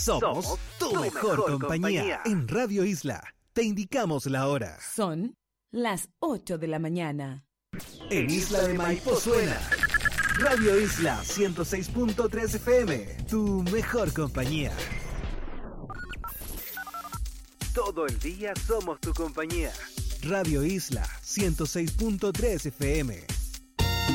Somos tu mejor compañía. En Radio Isla, te indicamos la hora. Son las 8 de la mañana. En Isla de Maipo suena Radio Isla 106.3 FM, tu mejor compañía. Todo el día somos tu compañía. Radio Isla 106.3 FM.